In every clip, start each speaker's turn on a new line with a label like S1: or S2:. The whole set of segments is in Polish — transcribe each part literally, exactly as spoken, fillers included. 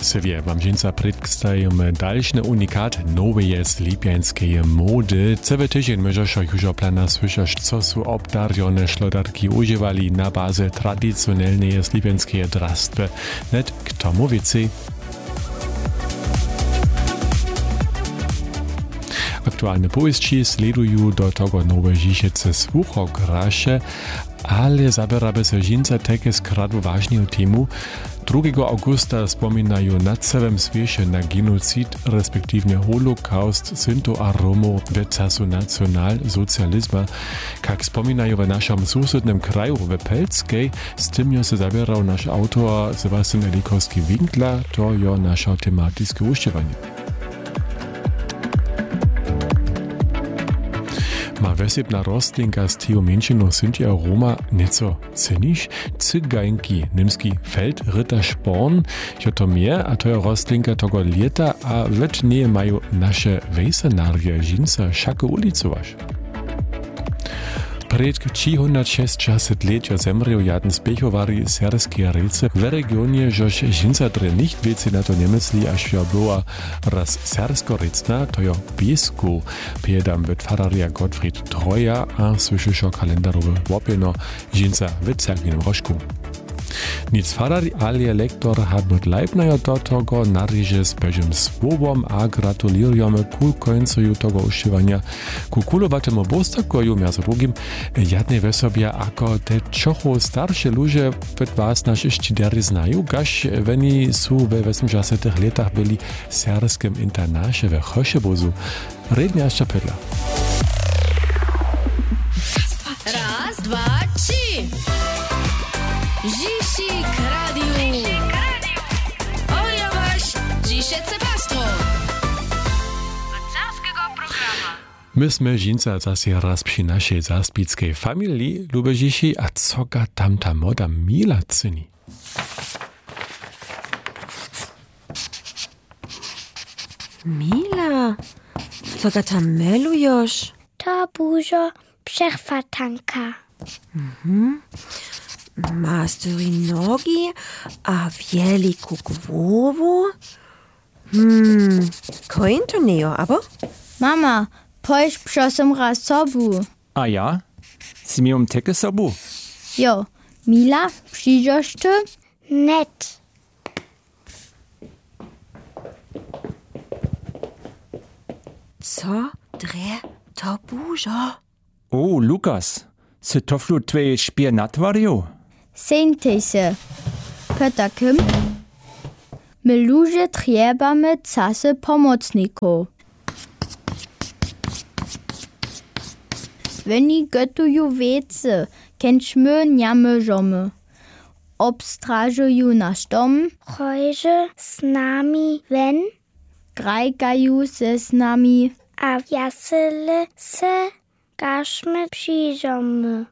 S1: Sewie wam dżinca przedstajemy dalszy unikat nowej slipjańskiej mody. Cały tydzień możesz już plana słyszeć, co są obdarzone szlodarki używali na bazie tradycjonalnej slipjańskiej drastwy. Net k tomu więcej. Aktualne powieści sledują do tego nowe dzisiejsze słuchograsze, ale zabieramy się dżinca takie skradło ważną temu. drugiego augusta wspominają na całym świecie na genocid, respektywnie Holokaust, Sinto a Romów w czasu nacjonalsocjalizmu. Jak wspominają w naszym sąsiednim kraju, w Pelskiej, z tym się zabierał nasz autor Sebastian Elikowski-Winkler, to jest nasze tematyczne używanie. Ma wesebna rostlinka z tiju menšinu Sinti aroma nieco cyniš, cygańki, nimski Feldritter Sporn, jo to mehr, a to je rostlinka tego lieta, a wet nie mają nasze wejsenarje dżinca szako ulicować. Przed trzysta lat zemrał jeden z piechowari serskie rece w regionie, żeż dżinca dre nicht wiece na to nie myśli, aż ja była raz sersko-recna, to jo Biesku, piedam w Pfarraria Gottfried Troja, a słyszyszo kalendarowe łopino dżinca w cerkwinym rożku. Nic Pfarrari, ale lektor Hartmut Leibnier do tego naryże z peżym słowom, a gratulujemy ku końcu tego używania. Ku kulowatemu bostakoju, między drugim, jadnej we sobie, ako te czocho starsze ludzie w was nasz szczydery znają, gaż weni są we osiemdziesiątych latach byli w serskim internacie we Choszebuzu. Rednia Szczapedla.
S2: Raz, dwa, trzy! Zisik Radio! Oja waś, dzisiejsze pastro!
S3: Carskiego programa.
S1: Myśmy dżinca zase raz przy naszej zaspickiej familii lubię a coga tam ta moda mila cyni.
S4: Mila, coga tam melujesz?
S5: To dużo przechwatanka.
S4: Mhm. Masz ty nogi, a wielką głowę? Hmm, koń to nie, abo?
S6: Mama, pójdź prosím raz sobu.
S7: A ja? Si mi um teke sobu?
S6: Jo, Mila, przyjdziesz ty?
S5: Net.
S4: Co dre to dużo?
S7: O, Lukas, se toflu twoje szpie natwarju?
S6: Sejntej se. Peter Kim? My ludzie trzebamy casy pomocników. Wenn gotuju wiece, kenčmy nie możemy. Obstrażują nasz dom.
S5: Chodź z nami wen,
S6: Grajkają se z nami.
S5: a jasele se gaśmy przyjdziemy.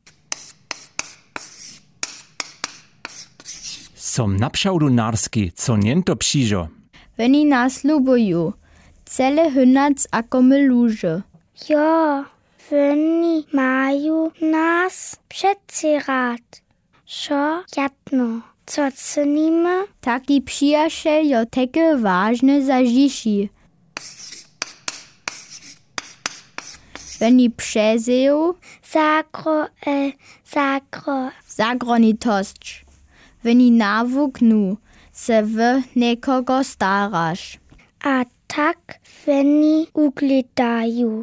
S7: Som napšaudu narski, co niento přižo.
S6: Wenn nas lubują. Cele hynac ako my ludzie.
S5: Jo, oni mają nas przecierać. Szo jadno. Co cenimy?
S6: Taki przyjaciel jo takie ważne za dzieci. Wenn przezeją,
S5: Zagro, e, zagro.
S6: zagronitost. Wenn nawuknu, se w nekogo starasz.
S5: A tak oni uglądają.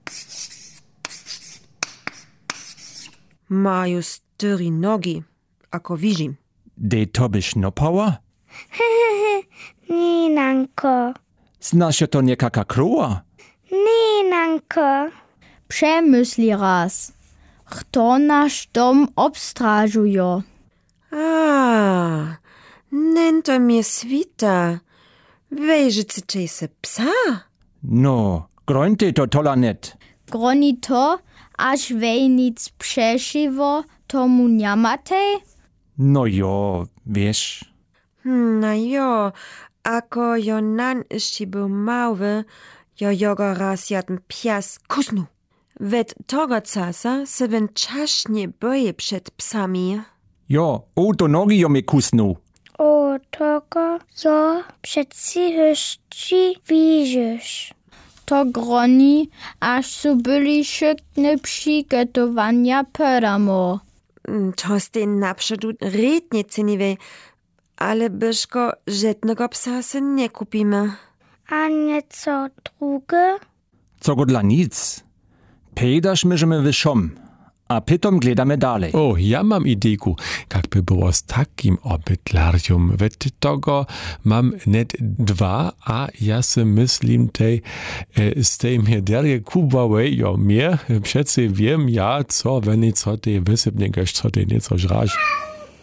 S4: Mają cztery nogi, ako widzim.
S7: De to byś nopała?
S5: Nie, nanko.
S7: Znasz to niekaka króła?
S5: Nie, nanko.
S6: Przemyśli raz. Kto nasz dom obstrażuje?
S4: A, nento mnie swita. Wejrzycy czejse psa?
S7: No, grońte to tola net.
S6: Groni to, aż wej nic przeszywo tomu nie matej?
S7: No jo, wiesz.
S4: Na jo, ako jo nan jeszcze był mały, jo jogo raz jeden pies kusnu. Wet togo casa se wen czaśnie boje przed psami.
S7: Jo, o to nogi jo me kusnu.
S5: O bo tego jo přeci ještě widzisz.
S6: To groni, aż su byli szykne przygotowania peramo.
S4: To z tej naprzód rednicy nie ale byszko żadnego psa se nie kupimy.
S5: A nieco drugie?
S7: Co go dla nic. Pejdasz myżymy wyszom, a pytom gledamy dalej.
S1: O, ja mam idejku, jak by było z takim obydlarium. Wet tego mam net dwa, a ja se myślim tej, e, z tej mederie kubowej, jo, mir, przece wiem ja, co, wenn nie co tej wysypniekasz, co tej nieco żrasz.